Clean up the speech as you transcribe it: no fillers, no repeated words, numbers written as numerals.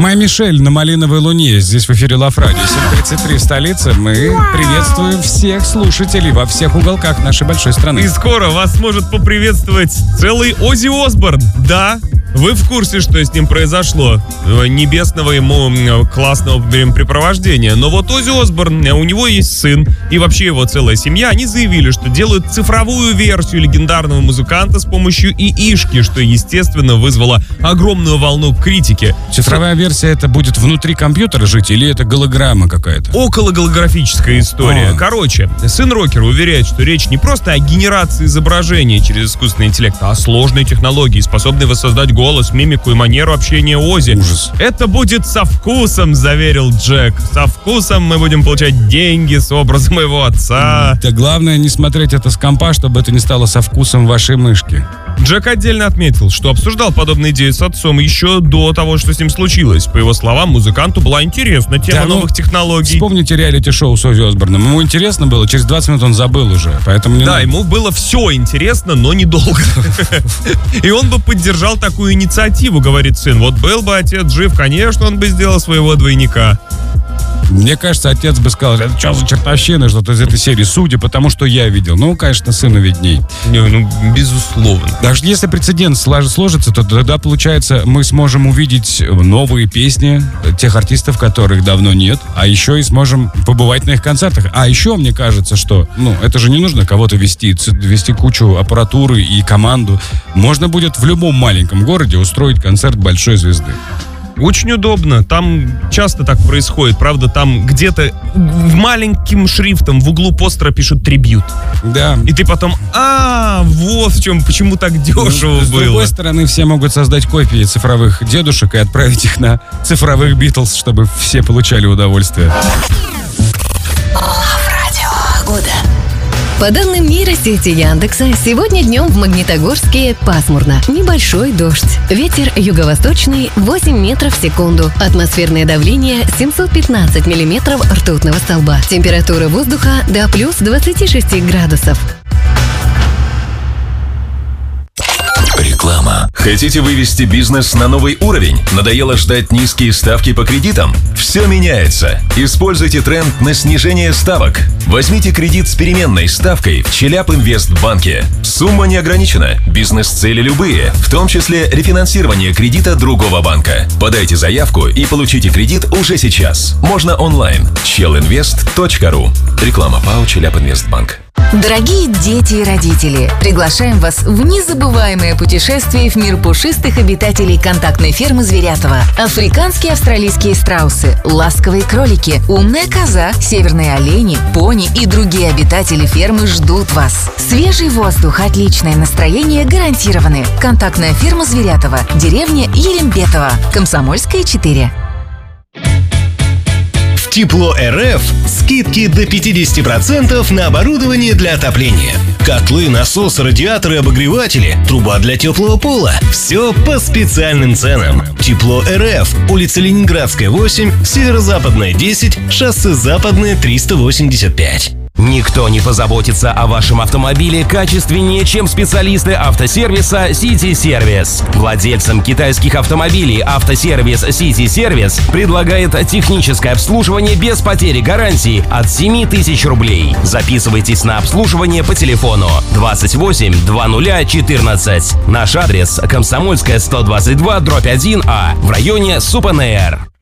Май Мишель на Малиновой Луне. Здесь в эфире Лав Радио. 7:33 в столице. Мы приветствуем всех слушателей во всех уголках нашей большой страны. И скоро вас сможет поприветствовать целый Оззи Осборн. Да, вы в курсе, что с ним произошло? Небесного ему классного времяпрепровождения. Но вот Оззи Осборн, у него есть сын, и вообще его целая семья, они заявили, что делают цифровую версию легендарного музыканта с помощью ИИшки, что, естественно, вызвало огромную волну критики. Цифровая версия это будет внутри компьютера жить или это голограмма какая-то? Около голографическая история. Короче, сын рокера уверяет, что речь не просто о генерации изображения через искусственный интеллект, а о сложной технологии, способной воссоздать голос, мимику и манеру общения Оззи. Ужас. Это будет со вкусом, заверил Джек. Со вкусом мы будем получать деньги с образа моего отца. Да главное не смотреть это с компа, чтобы это не стало со вкусом вашей мышки. Джек отдельно отметил, что обсуждал подобные идеи с отцом еще до того, что с ним случилось. По его словам, музыканту была интересна тема новых технологий. Вспомните реалити-шоу с Оззи Осборном. Ему интересно было, через 20 минут он забыл уже. Поэтому не надо. Ему было все интересно, но недолго. И он бы поддержал такую инициативу, говорит сын. Вот был бы отец жив, конечно, он бы сделал своего двойника. Мне кажется, отец бы сказал, это что за чертовщина, что-то из этой серии, судя по тому, что я видел. Ну, конечно, сыну видней. Безусловно. Даже если прецедент сложится, то тогда, получается, мы сможем увидеть новые песни тех артистов, которых давно нет, а еще и сможем побывать на их концертах. А еще мне кажется, что, это же не нужно кого-то вести кучу аппаратуры и команду. Можно будет в любом маленьком городе устроить концерт большой звезды. Очень удобно. Там часто так происходит. Правда, там где-то маленьким шрифтом в углу постера пишут «трибьют». Да. И ты потом, вот в чем, почему так дешево было. С другой стороны, все могут создать копии цифровых дедушек и отправить их на цифровых Битлз, чтобы все получали удовольствие. По данным нейросети Яндекса, сегодня днем в Магнитогорске пасмурно. Небольшой дождь. Ветер юго-восточный 8 метров в секунду. Атмосферное давление 715 миллиметров ртутного столба. Температура воздуха до плюс 26 градусов. Реклама. Хотите вывести бизнес на новый уровень? Надоело ждать низкие ставки по кредитам? Все меняется. Используйте тренд на снижение ставок. Возьмите кредит с переменной ставкой в Челябинвестбанке. Сумма не ограничена. Бизнес-цели любые, в том числе рефинансирование кредита другого банка. Подайте заявку и получите кредит уже сейчас. Можно онлайн. chelinvest.ru. Реклама ПАО Челябинвестбанк. Дорогие дети и родители, приглашаем вас в незабываемое путешествие в мир пушистых обитателей контактной фермы Зверятова. Африканские австралийские страусы, ласковые кролики, умная коза, северные олени, пони и другие обитатели фермы ждут вас. Свежий воздух, отличное настроение гарантированы. Контактная ферма Зверятова, деревня Ерембетово, Комсомольская, 4. Тепло РФ скидки до 50% на оборудование для отопления. Котлы, насосы, радиаторы, обогреватели, труба для теплого пола. Все по специальным ценам. Тепло РФ. Улица Ленинградская, 8, Северо-Западная, 10, шоссе Западное, 385. Никто не позаботится о вашем автомобиле качественнее, чем специалисты автосервиса City Service. Владельцам китайских автомобилей автосервис City Service предлагает техническое обслуживание без потери гарантии от 7000 рублей. Записывайтесь на обслуживание по телефону 28 00 14. Наш адрес: Комсомольская, 122/1А в районе Супанэр.